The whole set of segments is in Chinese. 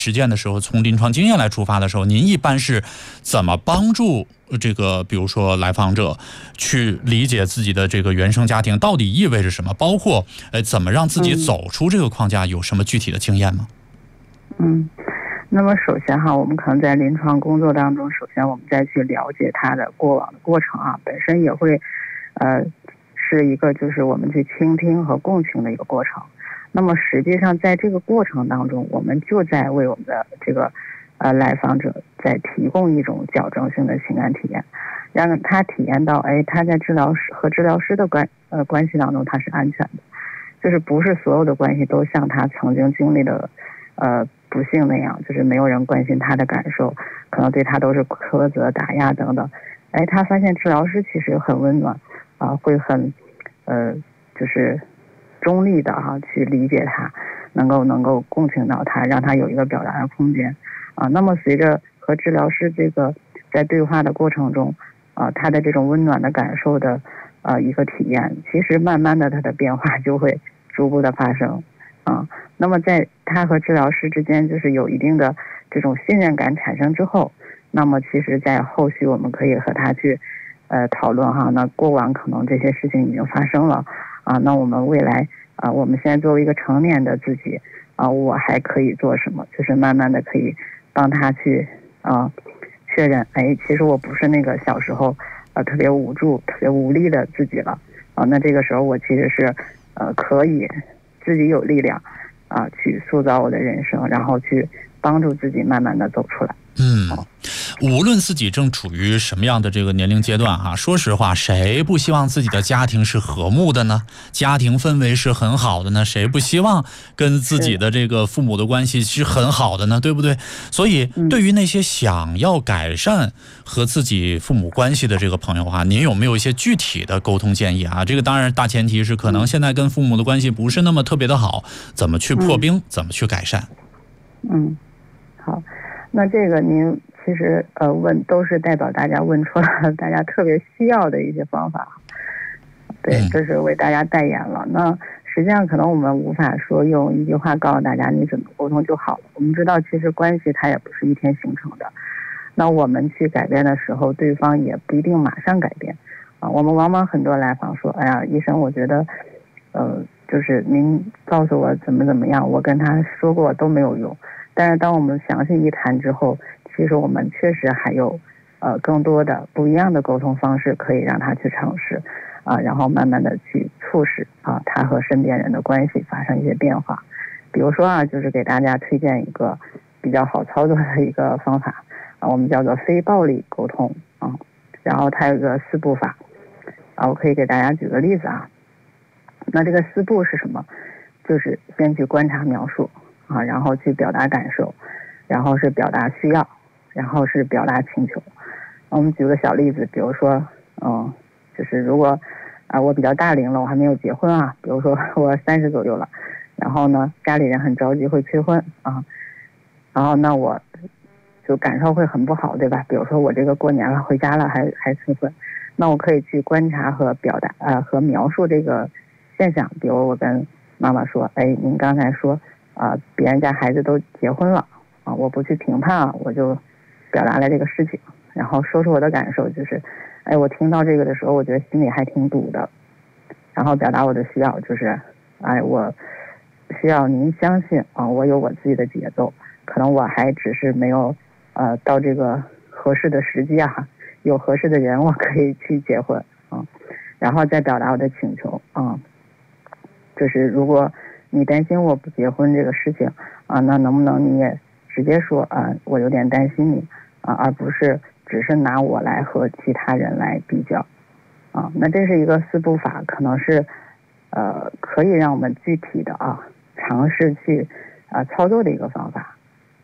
实践的时候，从临床经验来出发的时候，您一般是怎么帮助这个，比如说来访者去理解自己的这个原生家庭到底意味着什么？包括怎么让自己走出这个框架，有什么具体的经验吗？ 那么首先哈，我们可能在临床工作当中，首先我们再去了解他的过往的过程啊，本身也会是一个就是我们去倾听和共情的一个过程。那么实际上在这个过程当中，我们就在为我们的这个来访者在提供一种矫正性的情感体验，让他体验到他在治疗师和治疗师的关系当中他是安全的，就是不是所有的关系都像他曾经经历的不幸那样，就是没有人关心他的感受，可能对他都是苛责打压等等。他发现治疗师其实很温暖会很就是中立的去理解他，能够共情到他，让他有一个表达的空间那么随着和治疗师这个在对话的过程中他的这种温暖的感受的一个体验，其实慢慢的他的变化就会逐步的发生那么在他和治疗师之间就是有一定的这种信任感产生之后，那么其实在后续我们可以和他去讨论那过往可能这些事情已经发生了那我们未来我们现在作为一个成年的自己我还可以做什么，就是慢慢的可以帮他去确认其实我不是那个小时候特别无助特别无力的自己了那这个时候我其实是可以自己有力量去塑造我的人生，然后去帮助自己慢慢的走出来。 无论自己正处于什么样的这个年龄阶段说实话，谁不希望自己的家庭是和睦的呢？家庭氛围是很好的呢？谁不希望跟自己的这个父母的关系是很好的呢？对不对？所以对于那些想要改善和自己父母关系的这个朋友您有没有一些具体的沟通建议这个当然大前提是可能现在跟父母的关系不是那么特别的好，怎么去破冰，怎么去改善？ 好，那这个您其实问都是代表大家问出了大家特别需要的一些方法，对，这是为大家代言了。那实际上可能我们无法说用一句话告诉大家你怎么沟通就好了。我们知道其实关系它也不是一天形成的，那我们去改变的时候，对方也不一定马上改变我们往往很多来访说，医生，我觉得就是您告诉我怎么样，我跟他说过都没有用。但是当我们详细一谈之后，其实我们确实还有更多的不一样的沟通方式可以让他去尝试然后慢慢的去促使他和身边人的关系发生一些变化。比如说就是给大家推荐一个比较好操作的一个方法我们叫做非暴力沟通然后它有个4步法我可以给大家举个例子那这个4步是什么？就是先去观察描述然后去表达感受，然后是表达需要，然后是表达请求。我们举个小例子，比如说就是如果我比较大龄了，我还没有结婚比如说我30左右了，然后呢家里人很着急会催婚然后那我就感受会很不好，对吧？比如说我这个过年了回家了还催婚，那我可以去观察和表达和描述这个现象。比如我跟妈妈说，您刚才说别人家孩子都结婚了我不去评判我就表达了这个事情，然后说出我的感受，就是我听到这个的时候我觉得心里还挺堵的，然后表达我的需要，就是我需要您相信我有我自己的节奏，可能我还只是没有到这个合适的时机有合适的人我可以去结婚然后再表达我的请求就是如果你担心我不结婚这个事情那能不能你也直接说我有点担心你而不是只是拿我来和其他人来比较那这是一个4步法，可能是可以让我们具体的尝试去操作的一个方法。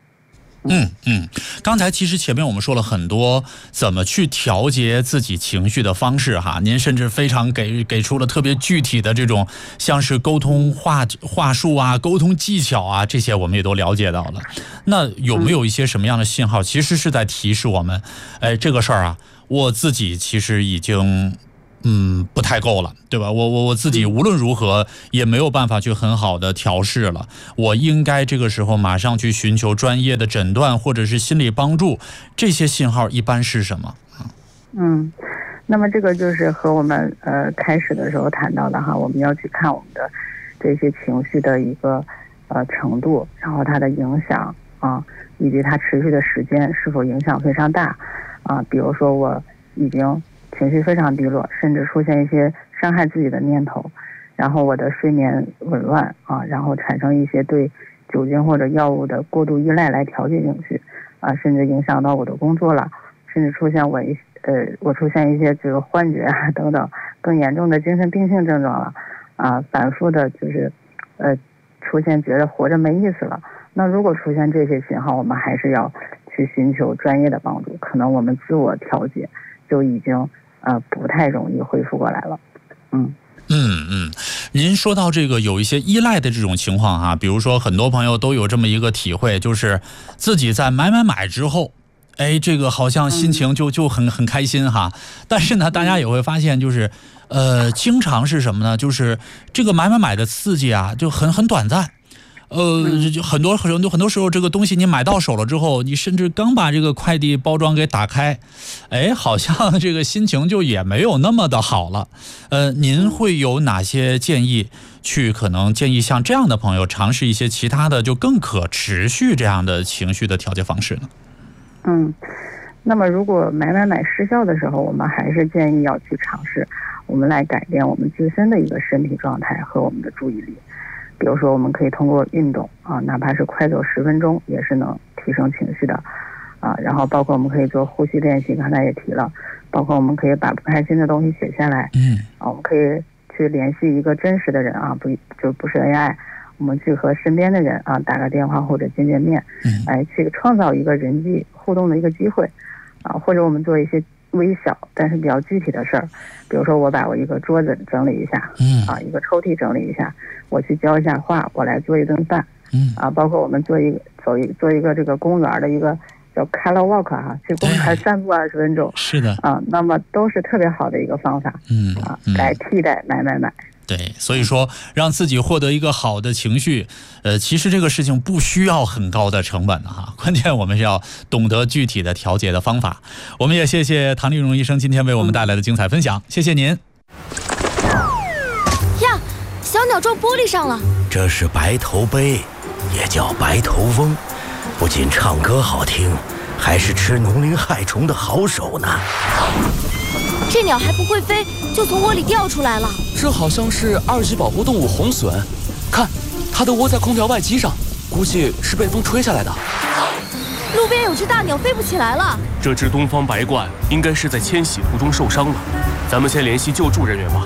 刚才其实前面我们说了很多怎么去调节自己情绪的方式您甚至非常给出了特别具体的这种像是沟通话术沟通技巧这些我们也都了解到了。那有没有一些什么样的信号其实是在提示我们这个事儿我自己其实已经不太够了，对吧？我自己无论如何也没有办法去很好的调试了，我应该这个时候马上去寻求专业的诊断或者是心理帮助，这些信号一般是什么？ 那么这个就是和我们开始的时候谈到的哈，我们要去看我们的这些情绪的一个程度，然后它的影响以及它持续的时间是否影响非常大比如说我已经情绪非常低落，甚至出现一些伤害自己的念头，然后我的睡眠紊乱然后产生一些对酒精或者药物的过度依赖来调节情绪甚至影响到我的工作了，甚至出现我出现一些这个幻觉等等更严重的精神病性症状了反复的就是出现觉得活着没意思了。那如果出现这些信号，我们还是要去寻求专业的帮助，可能我们自我调节就已经不太容易恢复过来了。 您说到这个有一些依赖的这种情况比如说很多朋友都有这么一个体会，就是自己在买之后，这个好像心情就很开心但是呢，大家也会发现就是经常是什么呢？就是这个买的刺激就很短暂。很多时候这个东西你买到手了之后，你甚至刚把这个快递包装给打开，好像这个心情就也没有那么的好了。您会有哪些建议可能建议像这样的朋友尝试一些其他的就更可持续这样的情绪的调节方式呢？ 那么如果买失效的时候，我们还是建议要去尝试我们来改变我们自身的一个身体状态和我们的注意力。比如说我们可以通过运动哪怕是快走10分钟也是能提升情绪的然后包括我们可以做呼吸练习，刚才也提了，包括我们可以把不开心的东西写下来我们可以去联系一个真实的人不是 AI， 我们去和身边的人打个电话或者见面来去创造一个人际互动的一个机会或者我们做一些微小但是比较具体的事儿，比如说我把我一个桌子整理一下一个抽屉整理一下，我去浇一下花，我来做一顿饭包括我们做一个这个公园的一个叫 color walk 去公园散步20分钟， 是的那么都是特别好的一个方法来替代买。 对，所以说让自己获得一个好的情绪，其实这个事情不需要很高的成本关键我们是要懂得具体的调节的方法。我们也谢谢唐丽蓉医生今天为我们带来的精彩分享，谢谢您。 呀，小鸟撞玻璃上了。 这是白头鹎，也叫白头翁，不仅唱歌好听，还是吃农林害虫的好手呢。 这鸟还不会飞，就从窝里掉出来了。 这好像是2级保护动物红隼，看，它的窝在空调外机上，估计是被风吹下来的。 路边有只大鸟飞不起来了。 这只东方白鹳应该是在迁徙途中受伤了，咱们先联系救助人员吧。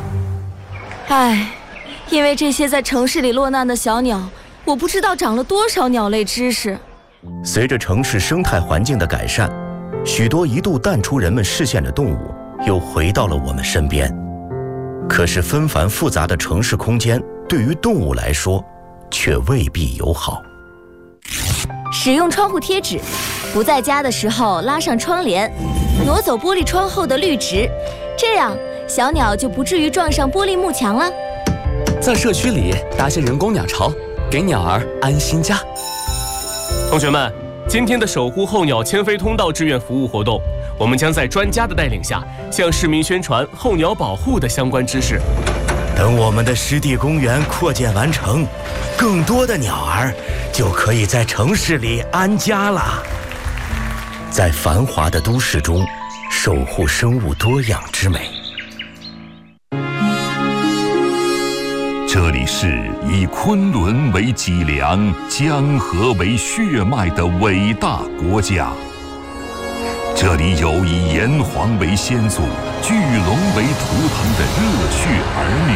因为这些在城市里落难的小鸟，我不知道长了多少鸟类知识。 随着城市生态环境的改善，许多一度淡出人们视线的动物又回到了我们身边。可是纷繁复杂的城市空间对于动物来说却未必友好。 使用窗户贴纸，不在家的时候拉上窗帘，挪走玻璃窗后的绿植，这样小鸟就不至于撞上玻璃幕墙了。 在社区里搭些人工鸟巢，给鸟儿安心家。 同学们，今天的守护候鸟迁飞通道志愿服务活动，我们将在专家的带领下，向市民宣传候鸟保护的相关知识。 等我们的湿地公园扩建完成，更多的鸟儿就可以在城市里安家了。在繁华的都市中，守护生物多样之美。 这里是以昆仑为脊梁、江河为血脉的伟大国家。这里有以炎黄为先祖、巨龙为图腾的热血儿女。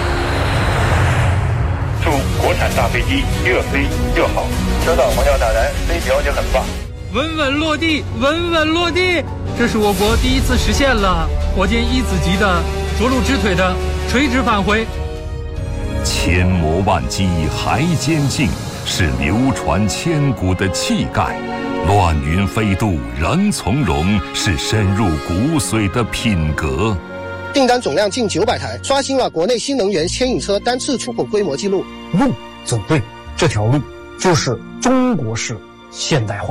祝国产大飞机越飞越好！收到，黄鸟大人，飞表姐很棒。 稳稳落地，稳稳落地，这是我国第一次实现了火箭1子级的着陆支腿的垂直返回。 千磨万击还坚劲，是流传千古的气概；乱云飞渡人从容，是深入骨髓的品格。 订单总量近900台，刷新了国内新能源牵引车单次出口规模纪录。 路走对，这条路就是中国式现代化。